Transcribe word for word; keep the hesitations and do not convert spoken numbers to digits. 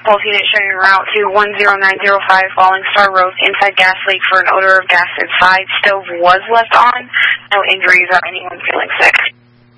Pulse unit showing route to one zero nine zero five Falling Star Road, inside gas leak for an odor of gas inside. Stove was left on. No injuries or anyone feeling sick.